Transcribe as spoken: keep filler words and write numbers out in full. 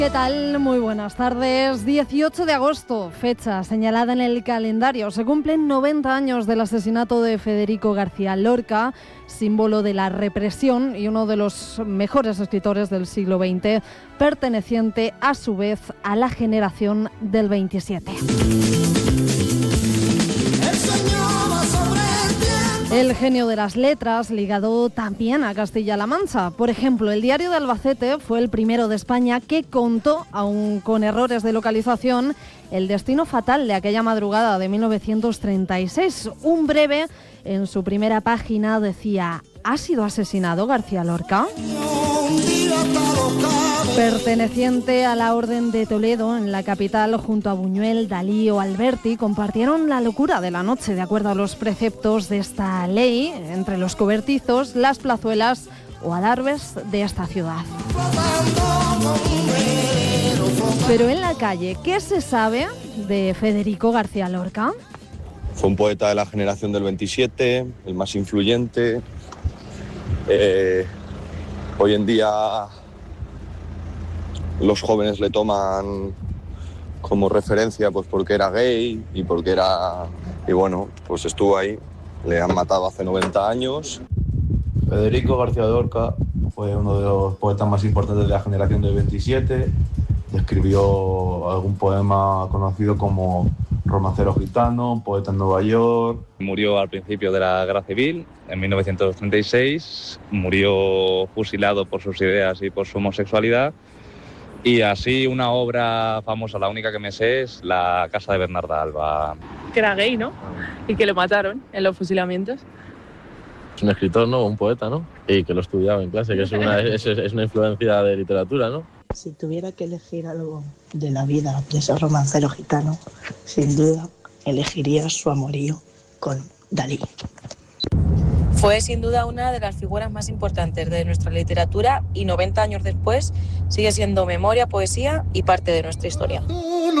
¿Qué tal? Muy buenas tardes. dieciocho de agosto, fecha señalada en el calendario. Se cumplen noventa años del asesinato de Federico García Lorca, símbolo de la represión y uno de los mejores escritores del siglo veinte, perteneciente a su vez a la generación del veintisiete. El genio de las letras, ligado también a Castilla-La Mancha. Por ejemplo, el Diario de Albacete fue el primero de España que contó, aun con errores de localización, el destino fatal de aquella madrugada de mil novecientos treinta y seis. Un breve, en su primera página, decía: ¿ha sido asesinado García Lorca? Perteneciente a la Orden de Toledo, en la capital, junto a Buñuel, Dalí o Alberti, compartieron la locura de la noche, de acuerdo a los preceptos de esta ley, entre los cobertizos, las plazuelas o adarves de esta ciudad. Pero en la calle, ¿qué se sabe de Federico García Lorca? Fue un poeta de la generación del veintisiete, el más influyente. Eh, hoy en día los jóvenes le toman como referencia pues porque era gay y porque era... Y bueno, pues estuvo ahí. Le han matado hace noventa años. Federico García Lorca fue uno de los poetas más importantes de la generación del veintisiete. Escribió algún poema conocido como Romancero Gitano, Poeta en Nueva York. Murió al principio de la Guerra Civil, en mil novecientos treinta y seis. Murió fusilado por sus ideas y por su homosexualidad. Y así una obra famosa, la única que me sé, es La Casa de Bernarda Alba. Que era gay, ¿no? Y que lo mataron en los fusilamientos. Es un escritor, ¿no? Un poeta, ¿no? Y que lo estudiaba en clase, que es una, es, es una influencia de literatura, ¿no? Si tuviera que elegir algo de la vida de ese romancero gitano, sin duda elegiría su amorío con Dalí. Fue sin duda una de las figuras más importantes de nuestra literatura y noventa años después sigue siendo memoria, poesía y parte de nuestra historia.